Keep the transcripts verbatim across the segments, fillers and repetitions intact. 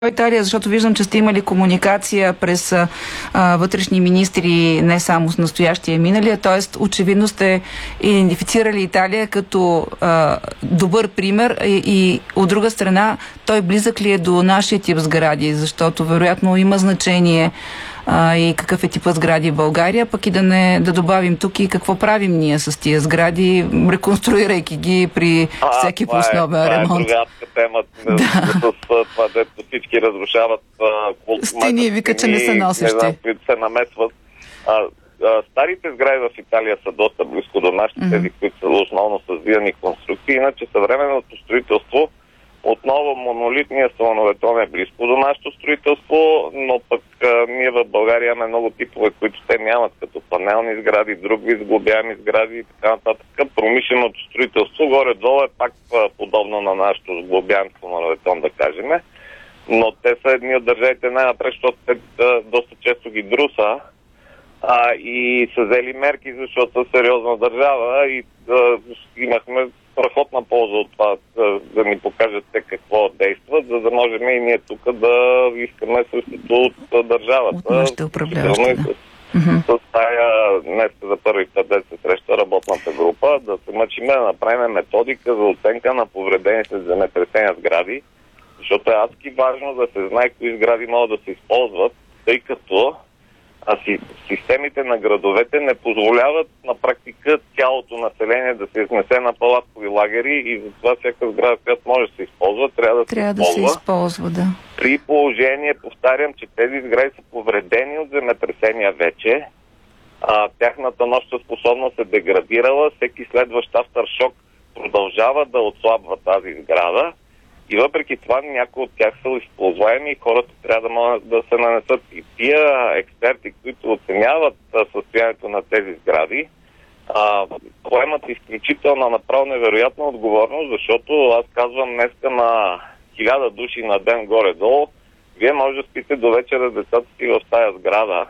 Италия, защото виждам, че сте имали комуникация през а, вътрешни министри, не само с настоящия и миналия, т.е. очевидно сте идентифицирали Италия като а, добър пример и, и от друга страна той близък ли е до нашия тип сгради, защото вероятно има значение а, и какъв е типът сгради в България, пък и да не да добавим тук и какво правим ние с тия сгради, реконструирайки ги при а, всеки по основен ремонт. Това е другата тема, да. С това, дето всички разрушават стени, вика, че не са носещи. Които се намесват. А, а, старите сгради в Италия са доста близко до нашите, mm-hmm. тези, които са основно с вияни конструкции. Иначе съвременното строителство, отново монолитния слоноветон е близко до нашето строителство, но пък а, ние в България имаме много типове, които те нямат, като панелни сгради, други сглобяеми сгради и така нататък. Промишленото строителство горе-долу е пак а, подобно на нашето сглобяем слоноветон, да кажем. Но те са едни от държавите най-напред, защото те а, доста често ги друса а, и са взели мерки, защото са сериозна държава и а, имахме страхотна полза от това да, да ни покажат те какво действат, за да можем и ние тук да искаме същото от държавата. От нашите управляващи, да. С тая днес за първи път да се среща работната група, да се мъчим да направим методика за оценка на повредените земетресения сгради, защото е адски важно да се знае кои сгради могат да се използват, тъй като а си, системите на градовете не позволяват на практика цялото население да се изнесе на палаткови лагери и затова всяка сграда, която може да се използва, трябва да трябва се използва. Да се използва, да. При положение, повтарям, че тези сгради са повредени от земетресения вече, а, тяхната носеща способност е деградирала, всеки следващ афтершок продължава да отслабва тази сграда. И въпреки това някои от тях са използваеми и хората трябва да могат да се нанесат. И тия експерти, които оценяват състоянието на тези сгради, а, поемат изключително направо невероятна отговорност, защото аз казвам днеска на хиляда души на ден горе-долу, вие може да спите до вечера с децата си в тая сграда,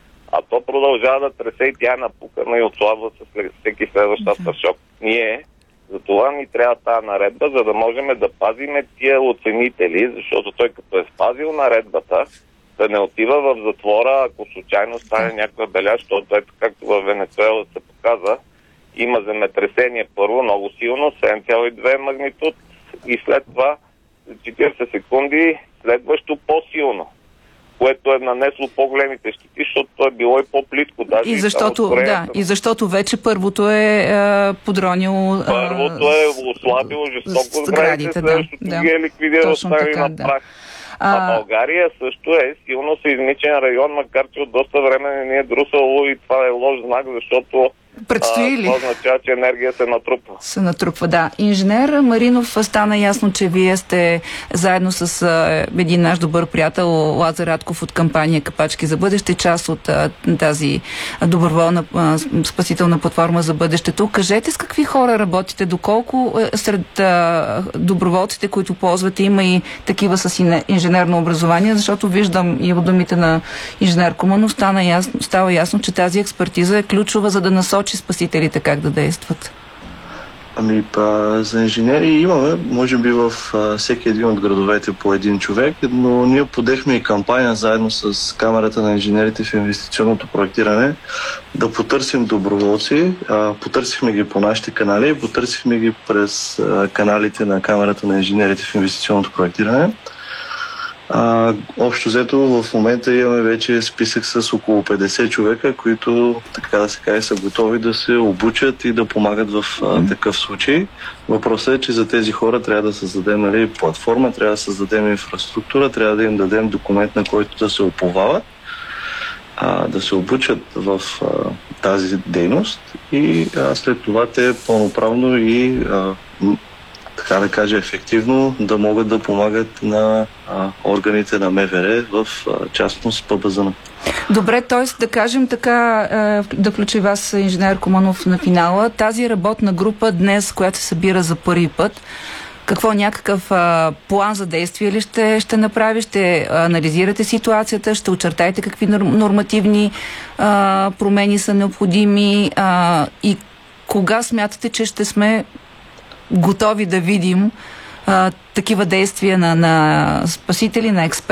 а то продължава да тресе и тя е напукана и отслабва с всеки следващ автошок. Ние затова ни трябва тази наредба, за да можем да пазиме тия оценители, защото той като е спазил наредбата, да не отива в затвора, ако случайно стане някаква беля, защото ето както в Венецуела се показа, има земетресение първо много силно, седем цяло и две магнитуд и след това четиридесет секунди следващо по-силно, което е нанесло по-големите щети, защото е било и по-плитко. Даже и, защото, да, и защото вече първото е, е подронило... Е, първото е ослабило жестоко сградите, следващото да, ги е ликвидирало, остави на прах. А, а България също е силно сеизмичен район, макар че от доста време не е друсало и това е лош знак, защото предстои ли? Това означава, че енергия се натрупва. Се натрупва, да. Инженер Маринов, стана ясно, че вие сте заедно с а, един наш добър приятел Лазар Радков от кампания Капачки за бъдеще, част от а, тази доброволна а, спасителна платформа за бъдещето. Кажете с какви хора работите, доколко а, сред а, доброволците, които ползвате, има и такива с инженерно образование, защото виждам и от думите на инженер Куманов стана ясно, става ясно, че тази експертиза е ключова, за да насочи спасителите как да действат? Ами, па, за инженери имаме, може би в а, всеки един от градовете по един човек, но ние подехме и кампания заедно с Камерата на инженерите в инвестиционното проектиране да потърсим доброволци. А, потърсихме ги по нашите канали, потърсихме ги през а, каналите на Камерата на инженерите в инвестиционното проектиране. А, общо взето в момента имаме вече списък с около петдесет човека, които, така да се каже, са готови да се обучат и да помагат в а, такъв случай. Въпросът е, че за тези хора трябва да създадем, нали, платформа, трябва да създадем инфраструктура, трябва да им дадем документ, на който да се уповават, а, да се обучат в а, тази дейност и а, след това те пълноправно и а, така да кажа, ефективно да могат да помагат на а, органите на МВР, в а, частност ПБЗН. Добре, т.е. да кажем така, е, да включи вас, инженер Куманов, на финала. Тази работна група днес, която се събира за първи път, какво някакъв а, план за действие ли ще, ще направи? Ще анализирате ситуацията, ще очертаете какви нормативни а, промени са необходими а, и кога смятате, че ще сме готови да видим а, такива действия на, на спасители, на експерти,